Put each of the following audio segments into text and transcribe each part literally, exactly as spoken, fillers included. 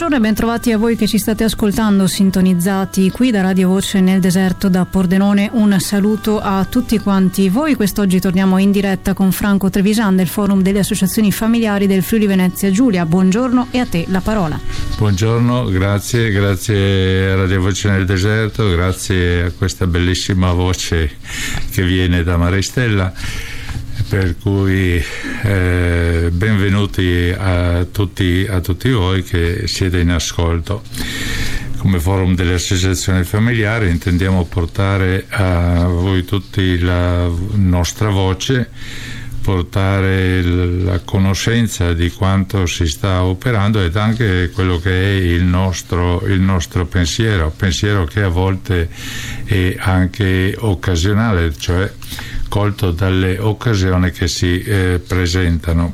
Buongiorno e bentrovati a voi che ci state ascoltando, sintonizzati qui da Radio Voce nel deserto da Pordenone. Un saluto a tutti quanti voi. Quest'oggi torniamo in diretta con Franco Trevisan del Forum delle Associazioni Familiari del Friuli Venezia Giulia. Buongiorno e a te la parola. Buongiorno, grazie, grazie a Radio Voce nel deserto, grazie a questa bellissima voce che viene da Maristella. Per cui eh, benvenuti a tutti, a tutti voi che siete in ascolto. Come Forum delle Associazioni Familiari intendiamo portare a voi tutti la nostra voce, portare la conoscenza di quanto si sta operando ed anche quello che è il nostro, il nostro pensiero, pensiero che a volte è anche occasionale, cioè colto dalle occasioni che si eh, presentano.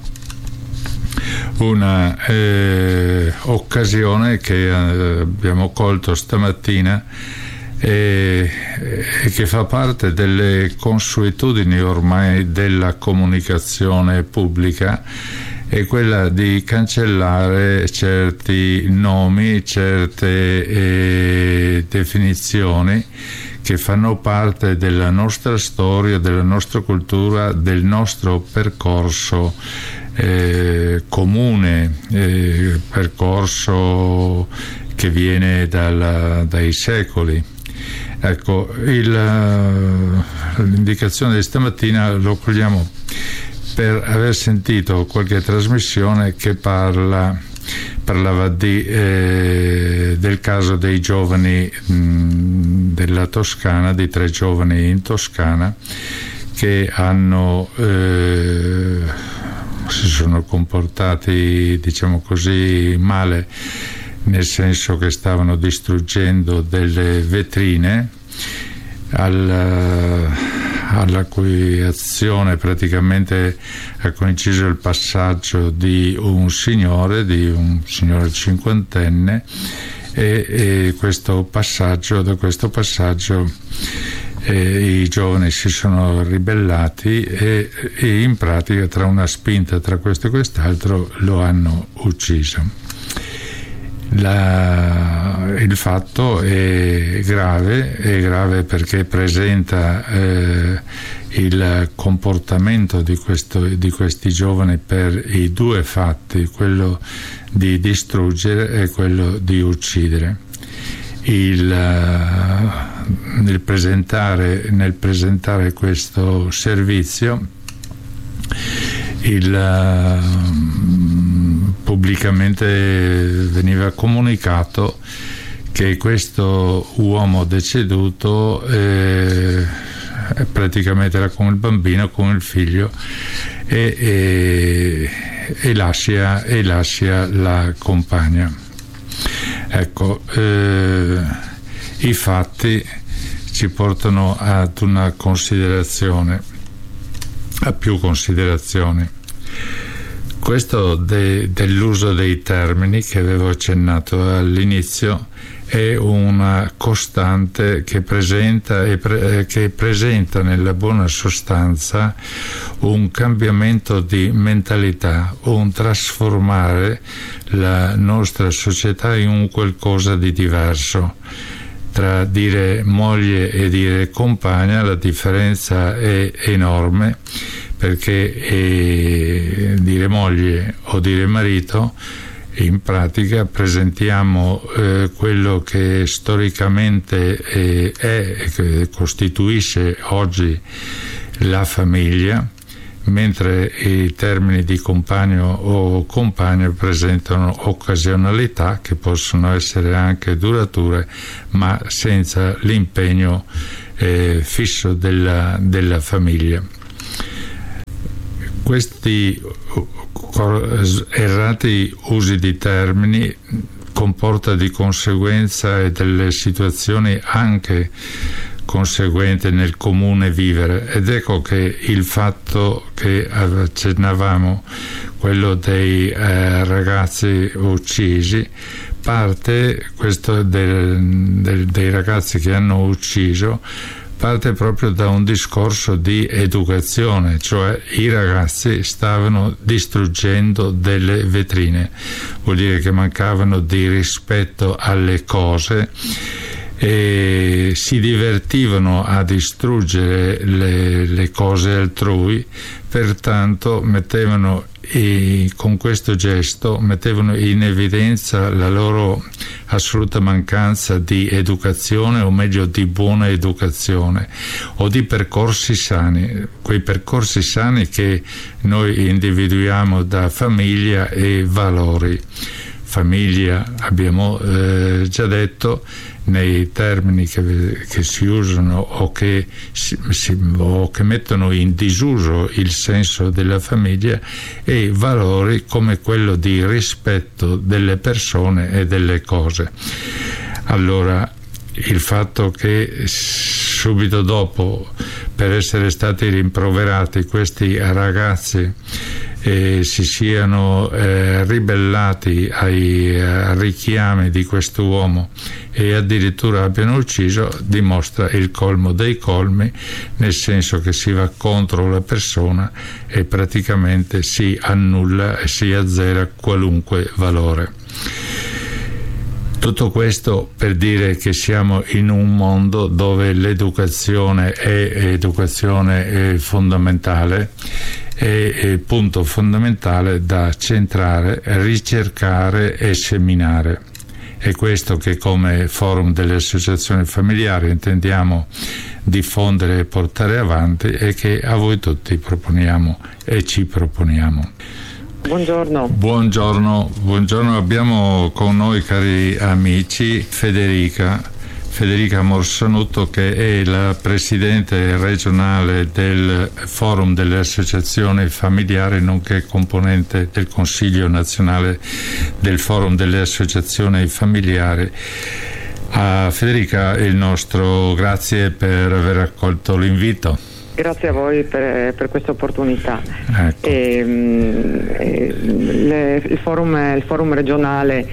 Una eh, occasione che eh, abbiamo colto stamattina e eh, che fa parte delle consuetudini ormai della comunicazione pubblica è quella di cancellare certi nomi, certe eh, definizioni che fanno parte della nostra storia, della nostra cultura, del nostro percorso eh, comune, eh, percorso che viene dalla, dai secoli. Ecco, il, l'indicazione di stamattina lo cogliamo per aver sentito qualche trasmissione che parla parlava di, eh, del caso dei giovani mh, della Toscana, di tre giovani in Toscana che hanno eh, si sono comportati, diciamo così, male, nel senso che stavano distruggendo delle vetrine, al, alla cui azione praticamente ha coinciso il passaggio di un signore, di un signore cinquantenne, e, e questo passaggio, da questo passaggio eh, i giovani si sono ribellati e, e in pratica, tra una spinta tra questo e quest'altro, lo hanno ucciso. La, il fatto è grave, è grave perché presenta eh, il comportamento di, questo, di questi giovani per i due fatti, quello di distruggere e quello di uccidere. Il, nel, presentare, nel presentare questo servizio, il pubblicamente veniva comunicato che questo uomo deceduto eh, praticamente era come il bambino, come il figlio, e, e, e, lascia, e lascia la compagna. Ecco, eh, i fatti ci portano ad una considerazione, a più considerazioni. Questo de, dell'uso dei termini che avevo accennato all'inizio è una costante che presenta, e pre, che presenta nella buona sostanza un cambiamento di mentalità, un trasformare la nostra società in un qualcosa di diverso. Tra dire moglie e dire compagna la differenza è enorme, perché eh, dire moglie o dire marito in pratica presentiamo eh, quello che storicamente eh, è e che costituisce oggi la famiglia, mentre i termini di compagno o compagno presentano occasionalità che possono essere anche durature, ma senza l'impegno eh, fisso della, della famiglia. Questi errati usi di termini comporta di conseguenza e delle situazioni anche conseguenti nel comune vivere, ed ecco che il fatto che accennavamo, quello dei eh, ragazzi uccisi, parte questo del, del, dei ragazzi che hanno ucciso parte proprio da un discorso di educazione, cioè i ragazzi stavano distruggendo delle vetrine, vuol dire che mancavano di rispetto alle cose e si divertivano a distruggere le, le cose altrui, pertanto mettevano e con questo gesto mettevano in evidenza la loro assoluta mancanza di educazione, o meglio di buona educazione o di percorsi sani, quei percorsi sani che noi individuiamo da famiglia e valori. Famiglia, abbiamo eh, già detto, nei termini che, che si usano o che, si, si, o che mettono in disuso il senso della famiglia, e valori come quello di rispetto delle persone e delle cose. Allora, il fatto che subito dopo, per essere stati rimproverati, questi ragazzi eh, si siano eh, ribellati ai eh, richiami di quest'uomo e addirittura abbiano ucciso, dimostra il colmo dei colmi, nel senso che si va contro la persona e praticamente si annulla e si azzera qualunque valore. Tutto questo per dire che siamo in un mondo dove l'educazione è educazione è fondamentale, è il punto fondamentale da centrare, ricercare e seminare. È questo che come forum delle associazioni familiari intendiamo diffondere e portare avanti, e che a voi tutti proponiamo e ci proponiamo. Buongiorno. Buongiorno, buongiorno. Abbiamo con noi, cari amici, Federica, Federica Morsanutto, che è la presidente regionale del Forum delle Associazioni Familiari, nonché componente del Consiglio nazionale del Forum delle Associazioni Familiari. A Federica il nostro grazie per aver accolto l'invito. Grazie a voi per, per questa opportunità. Ecco. E, e, le, il, forum, il forum regionale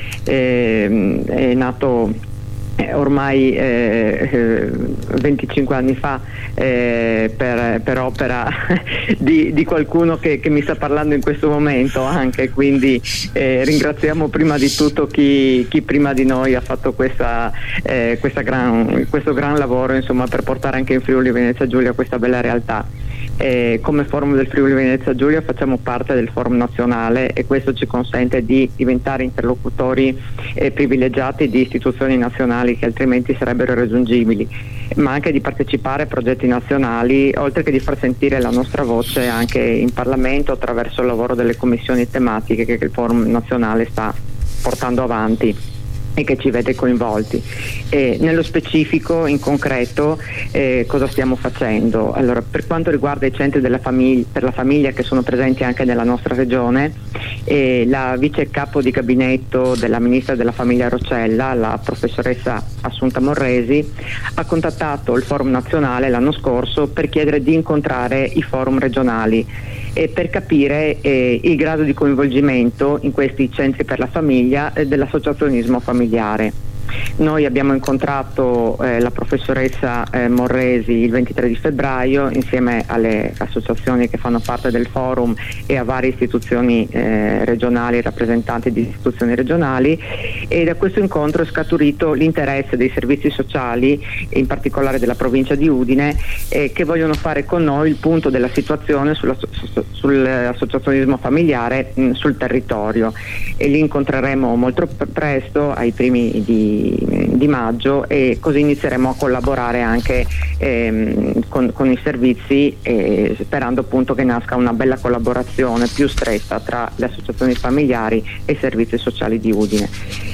è, è nato ormai eh, venticinque anni fa eh, per, per opera di, di qualcuno che, che mi sta parlando in questo momento anche, quindi eh, ringraziamo prima di tutto chi, chi prima di noi ha fatto questa, eh, questa gran, questo gran lavoro, insomma, per portare anche in Friuli Venezia Giulia questa bella realtà. Eh, come forum del Friuli Venezia Giulia facciamo parte del forum nazionale, e questo ci consente di diventare interlocutori eh, privilegiati di istituzioni nazionali che altrimenti sarebbero irraggiungibili, ma anche di partecipare a progetti nazionali, oltre che di far sentire la nostra voce anche in Parlamento attraverso il lavoro delle commissioni tematiche che il forum nazionale sta portando avanti e che ci vede coinvolti. E nello specifico, in concreto, eh, cosa stiamo facendo? Allora, per quanto riguarda i centri della famiglia, per la famiglia che sono presenti anche nella nostra regione, eh, la vice capo di gabinetto della ministra della famiglia Roccella, la professoressa Assunta Morresi, ha contattato il forum nazionale l'anno scorso per chiedere di incontrare i forum regionali e per capire eh, il grado di coinvolgimento in questi centri per la famiglia eh, dell'associazionismo familiare. Noi abbiamo incontrato eh, la professoressa eh, Morresi il ventitré di febbraio insieme alle associazioni che fanno parte del forum e a varie istituzioni eh, regionali, rappresentanti di istituzioni regionali, e da questo incontro è scaturito l'interesse dei servizi sociali, in particolare della provincia di Udine, eh, che vogliono fare con noi il punto della situazione sulla, su, sull'associazionismo familiare mh, sul territorio, e li incontreremo molto presto, ai primi di di maggio, e così inizieremo a collaborare anche ehm, con, con i servizi, eh, sperando appunto che nasca una bella collaborazione più stretta tra le associazioni familiari e i servizi sociali di Udine.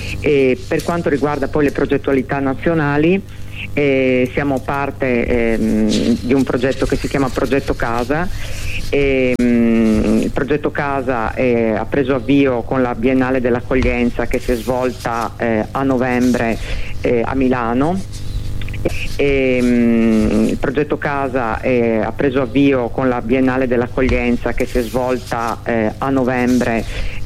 E per quanto riguarda poi le progettualità nazionali, eh, siamo parte ehm, di un progetto che si chiama Progetto Casa. E, um, il progetto Casa eh, ha preso avvio con la Biennale dell'Accoglienza che si è svolta eh, a novembre eh, a Milano. E, um, il progetto Casa eh, ha preso avvio con la Biennale dell'Accoglienza che si è svolta eh, a novembre